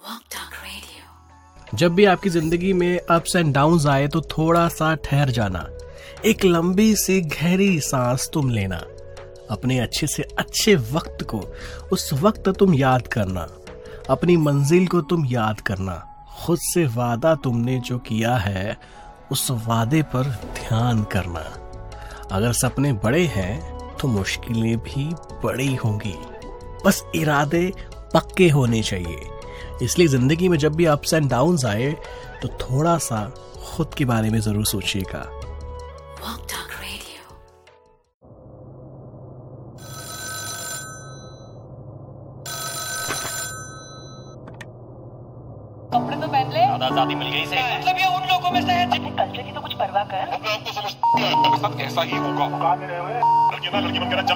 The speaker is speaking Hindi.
जब भी आपकी जिंदगी में अप्स एंड डाउन्स आए तो थोड़ा सा ठहर जाना, एक लंबी सी गहरी सांस तुम लेना, अपने अच्छे से अच्छे वक्त को उस वक्त तुम याद करना, अपनी मंजिल को तुम याद करना, खुद से वादा तुमने जो किया है उस वादे पर ध्यान करना। अगर सपने बड़े हैं तो मुश्किलें भी बड़ी होंगी, बस इरादे पक्के होने चाहिए। इसलिए जिंदगी में जब भी अप्स एंड डाउन्स आए तो थोड़ा सा खुद के बारे में जरूर सोचिएगा। कपड़े तो पहन ले। आजादी मिल गई से मतलब ये उन लोगों में से है जिन्हें कल्चर की तो कुछ परवाह कर। ऐसा ही होगा। लड़की बनकर